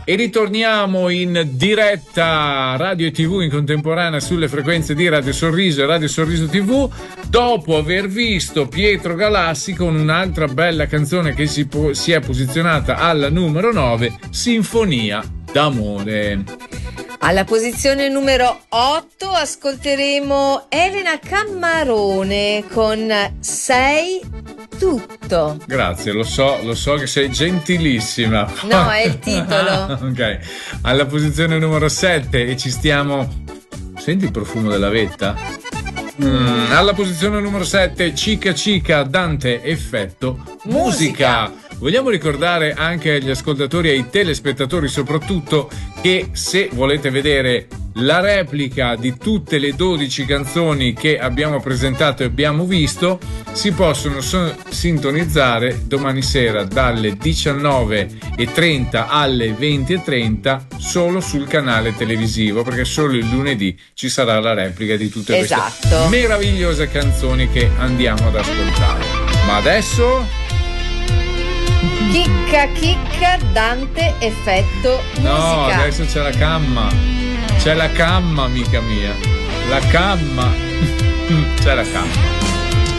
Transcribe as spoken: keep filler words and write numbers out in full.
E ritorniamo in diretta radio e tv in contemporanea sulle frequenze di Radio Sorriso e Radio Sorriso tivù, dopo aver visto Pietro Galassi con un'altra bella canzone che si, po- si è posizionata alla numero nove, Sinfonia d'amore. Alla posizione numero otto ascolteremo Elena Cammarone con Sei tutto. Grazie, lo so, lo so che sei gentilissima. No, è il titolo. Ok, alla posizione numero sette e ci stiamo... Senti il profumo della vetta? Mm, alla posizione numero sette, Cica Cica, Dante Effetto Musica. Musica. Vogliamo ricordare anche agli ascoltatori e ai telespettatori soprattutto che se volete vedere la replica di tutte le dodici canzoni che abbiamo presentato e abbiamo visto, si possono so- sintonizzare domani sera dalle diciannove e trenta alle venti e trenta solo sul canale televisivo, perché solo il lunedì ci sarà la replica di tutte esatto. queste meravigliose canzoni che andiamo ad ascoltare. Ma adesso... Chicca Chicca Dante Effetto Musica. No, adesso c'è la camma. C'è la camma, amica mia. La camma. C'è la camma.